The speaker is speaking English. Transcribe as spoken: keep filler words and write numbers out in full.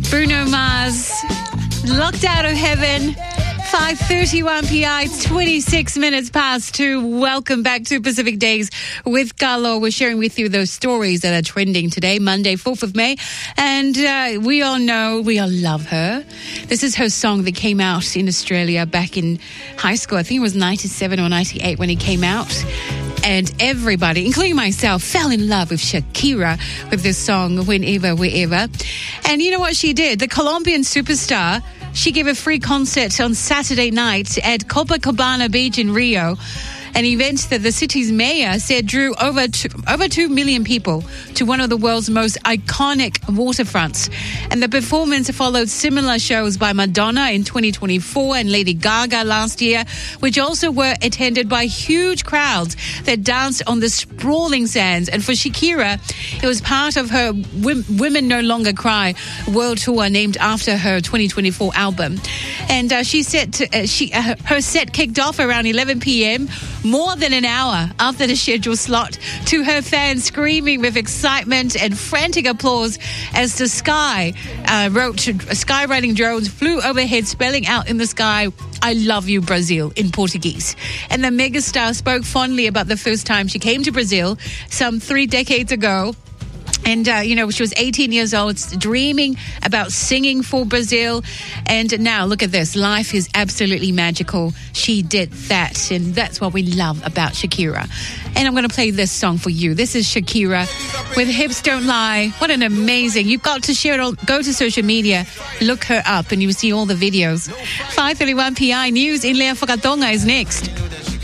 Bruno Mars, Locked Out of Heaven. five thirty-one p m, twenty-six minutes past two. Welcome back to Pacific Days with Carlo. We're sharing with you those stories that are trending today, Monday, fourth of May. And uh, we all know, we all love her. This is her song that came out in Australia back in high school. I think it was ninety-seven or ninety-eight when it came out. And everybody, including myself, fell in love with Shakira with this song, Whenever, Wherever. And you know what she did? The Colombian superstar, she gave a free concert on Saturday night at Copacabana Beach in Rio, an event that the city's mayor said drew over two, over two million people to one of the world's most iconic waterfronts. And the performance followed similar shows by Madonna in twenty twenty-four and Lady Gaga last year, which also were attended by huge crowds that danced on the sprawling sands. And for Shakira, it was part of her Women No Longer Cry world tour named after her twenty twenty-four album. And uh, she said to, uh, she uh, her set kicked off around eleven p m, more than an hour after the scheduled slot, to her fans screaming with excitement and frantic applause as the sky uh, wrote, skywriting drones flew overhead, spelling out in the sky, "I love you, Brazil," in Portuguese. And the megastar spoke fondly about the first time she came to Brazil some three decades ago. And, uh, you know, she was eighteen years old, dreaming about singing for Brazil. And now, look at this. Life is absolutely magical. She did that. And that's what we love about Shakira. And I'm going to play this song for you. This is Shakira with Hips Don't Lie. What an amazing. You've got to share it all. Go to social media, look her up, and you'll see all the videos. five thirty-one p m News in Leah Whakatonga is next.